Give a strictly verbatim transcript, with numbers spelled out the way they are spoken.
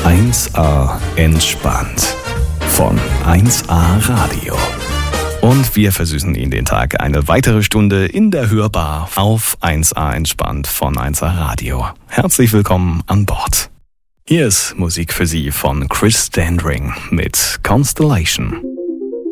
eins A entspannt von eins A Radio. Und wir versüßen Ihnen den Tag eine weitere Stunde in der Hörbar auf eins A entspannt von eins A Radio. Herzlich willkommen an Bord. Hier ist Musik für Sie von Chris Dandring mit Constellation.